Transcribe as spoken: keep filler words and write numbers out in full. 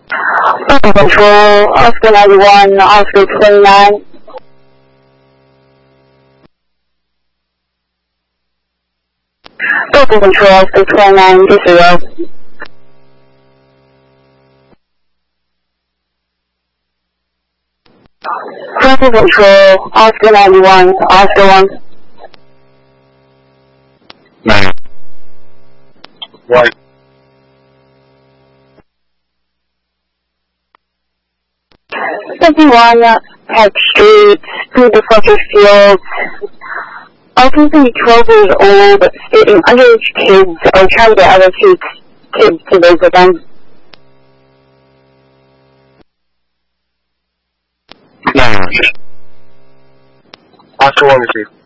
Open control, Oscar ninety-one, Oscar twenty-nine. Open control, Oscar twenty-nine, disarray. Open control, Oscar ninety-one, Oscar one. Nine. One. fifty-one, Peck Street, through the Fletcher Field. Ultimately twelve years old, stating underage kids are trying to get other kids, kids to visit them. Nine. Oscar one received.